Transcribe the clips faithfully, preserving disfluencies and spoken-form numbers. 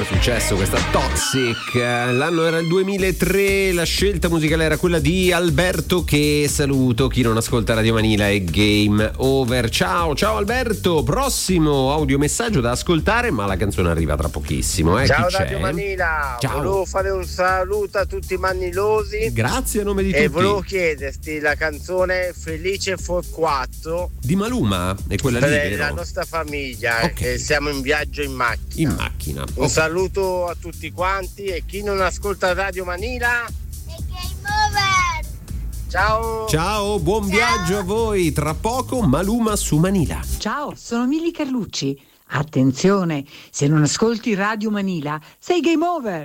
Successo questa Toxic, l'anno era il duemilatré, la scelta musicale era quella di Alberto, che saluto. Chi non ascolta Radio Manila è Game Over. Ciao, ciao Alberto, prossimo audiomessaggio da ascoltare, ma la canzone arriva tra pochissimo. Eh? Ciao Chi Radio c'è? Manila, ciao. Volevo fare un saluto a tutti i mannilosi. Grazie a nome di e tutti. E volevo chiederti la canzone Felice for quattro di Maluma, è quella lì, per vero? la nostra famiglia, okay. che siamo in viaggio in macchina. In macchina. Un okay. saluto a tutti quanti, e chi non ascolta Radio Manila è Game Over. Ciao. Ciao, buon Ciao. viaggio a voi. Tra poco Maluma su Manila. Ciao, sono Mili Carlucci. Attenzione, se non ascolti Radio Manila sei Game Over.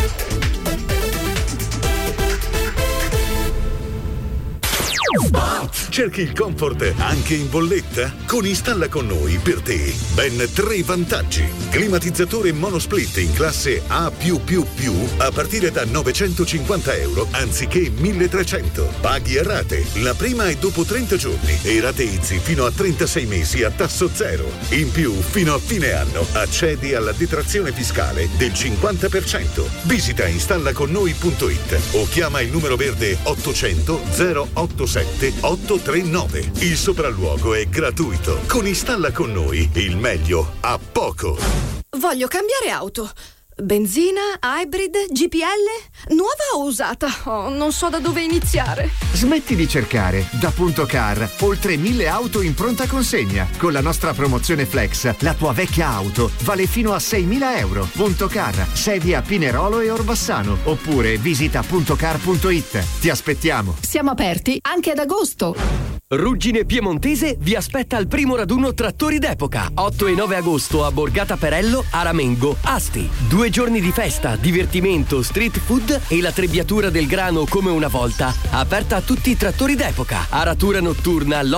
Cerchi il comfort anche in bolletta? Con Installa con noi per te ben tre vantaggi. Climatizzatore monosplit in classe A più più più a partire da novecentocinquanta euro anziché milletrecento. Paghi a rate. La prima è dopo trenta giorni e rateizzi fino a trentasei mesi a tasso zero. In più, fino a fine anno, accedi alla detrazione fiscale del cinquanta per cento. Visita installaconnoi punto it o chiama il numero verde ottocento zero ottantasette ottocentotrentanove. Il sopralluogo è gratuito. Con Installa con noi, il meglio a poco. Voglio cambiare auto. Benzina, hybrid, G P L, nuova o usata? Oh, non so da dove iniziare. Smetti di cercare. Da Punto Car, oltre mille auto in pronta consegna. Con la nostra promozione Flex, la tua vecchia auto vale fino a seimila euro. Punto Car, sedi a Pinerolo e Orbassano. Oppure visita puntocar punto it. Ti aspettiamo. Siamo aperti anche ad agosto. Ruggine Piemontese vi aspetta al primo raduno Trattori d'Epoca, otto e nove agosto a Borgata Perello, Aramengo, Asti. Due giorni di festa, divertimento, street food e la trebbiatura del grano come una volta, aperta a tutti i trattori d'epoca. Aratura notturna,